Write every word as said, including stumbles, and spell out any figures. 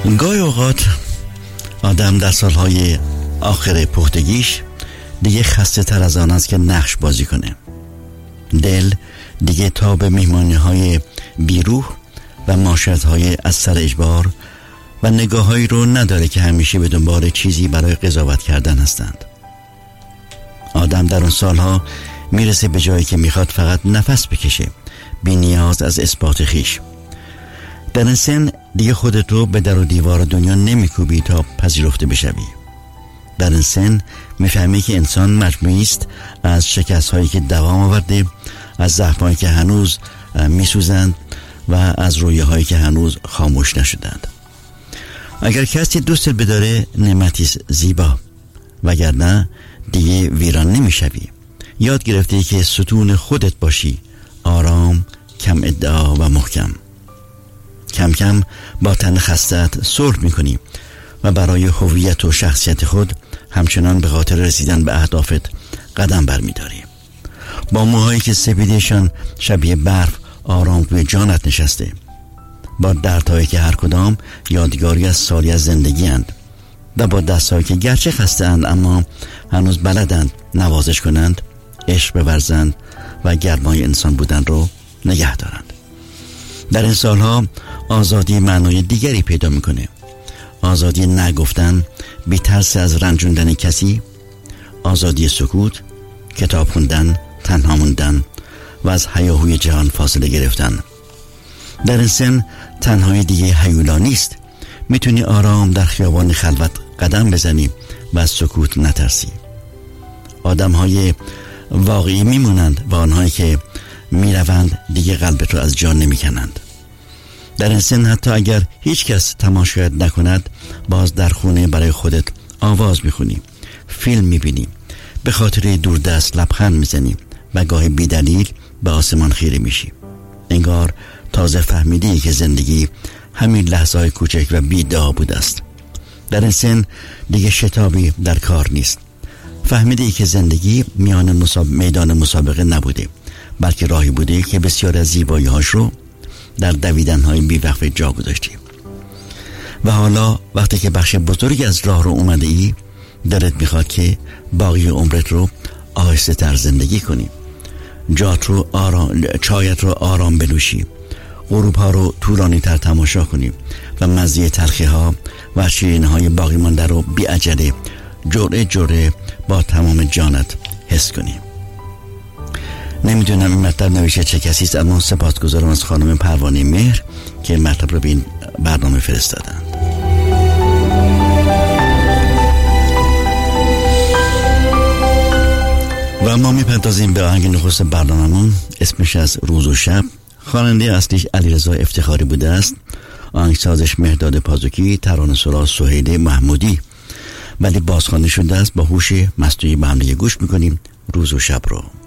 گاهی اوقات آدم در سالهای آخر پختگیش دیگه خسته تر از آن است که نقش بازی کنه. دل دیگه تا به مهمانی های بیروح و معاشرت های از سر اجبار و نگاه هایی رو نداره که همیشه به دنبال چیزی برای قضاوت کردن هستند. آدم در اون سالها میرسه به جایی که میخواد فقط نفس بکشه، بی نیاز از اثبات خیش. در این سن دیگه خودت رو به در و دیوار دنیا نمیکوبی تا پذیرفته بشوی. در این سن میفهمی که انسان مجموعی است از شکست هایی که دوام آورده، از زخم هایی که هنوز میسوزند و از رویه هایی که هنوز خاموش نشدند. اگر کسی دوست بداره نعمتی زیبا، وگرنه دیگه ویران نمیشوی. یاد گرفته که ستون خودت باشی، آرام، کم ادعا و محکم. کم کم با تن خستت صلح میکنی و برای هویت و شخصیت خود همچنان به خاطر رسیدن به اهدافت قدم برمیداری. با موهایی که سپیدشان شبیه برف آرام روی جانت نشسته، با دردهایی که هر کدام یادگاری از سالی از زندگی اند و با دستهایی که گرچه خسته اند اما هنوز بلدند نوازش کنند، عشق بورزند و گرمای انسان بودن رو نگه دارند. در این سالها آزادی معنای دیگری پیدا میکنه. آزادی نگفتن بی ترس از رنجوندن کسی، آزادی سکوت، کتاب خوندن، تنها موندن و از هیاهوی جهان فاصله گرفتن. در این سن تنهایی دیگه هیولا نیست. میتونی آرام در خیابان خلوت قدم بزنی و از سکوت نترسی. آدم های واقعی میمونند و آنهایی که میروند دیگه قلبت رو از جان نمیکنند. در این سن حتی اگر هیچ کس تماشایت نکند، باز در خونه برای خودت آواز میخونی، فیلم میبینی، به خاطر دوردست لبخند میزنی و گاهی بیدلیل به آسمان خیره میشی. انگار تازه فهمیدی که زندگی همین لحظه های کوچک و بی‌ادعا بوده است. در این سن دیگه شتابی در کار نیست. فهمیدی که زندگی میان مساب... میدان مسابقه نبوده، بلکه راهی بوده که بسیار از زیبایی هاش رو در دویدن های بی‌وقفه جا گذاشتی. و حالا وقتی که بخش بزرگی از راه رو اومده ای، دلت میخواد که باقی عمرت رو آهسته تر زندگی کنی. جات رو آرام، چایت رو آرام بنوشی، غروب ها رو طولانی تر تماشا کنی و مزه تلخی ها و شیرینی های باقی مانده رو بی عجله جرعه جرعه با تمام جانت حس کنی. نمیدونم این مطلب نوشته چه کسی است، اما سپاسگزارم از خانم پروانه مهر که مطلب رو به این برنامه فرستادن. و ما میپردازیم به آهنگ نخست برنامه‌مون. اسمش از روز و شب. خواننده اصلیش علیرضا افتخاری بوده است، آهنگسازش مهرداد پازوکی، ترانه‌سرا سهیل محمودی، ولی بازخوانده شده است. با هوش مصنوعی به هم دیگه گوش میکنیم روز و شب رو.